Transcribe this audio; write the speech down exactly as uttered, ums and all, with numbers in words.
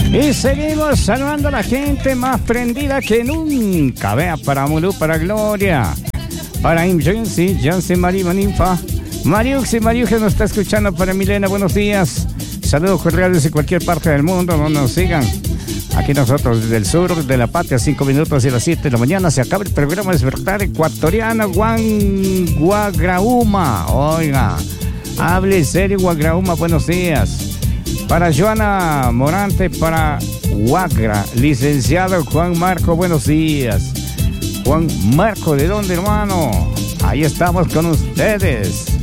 Y seguimos saludando a la gente más prendida que nunca. Vea, para Mulú, para Gloria, para Imjensi, Jansen, María, Ninfa, Mariuxi, Mariuxi nos está escuchando. Para Milena, buenos días. Saludos cordiales de cualquier parte del mundo donde nos sigan. Aquí nosotros desde el sur de la patria, cinco minutos y las siete de la mañana. Se acaba el programa Despertar Ecuatoriano. Juan Guagrauma. Oiga, hable serio, Guagrauma, buenos días. Para Joana Morante, para Guagra, licenciado Juan Marco, buenos días. Juan Marco, ¿de dónde, hermano? Ahí estamos con ustedes.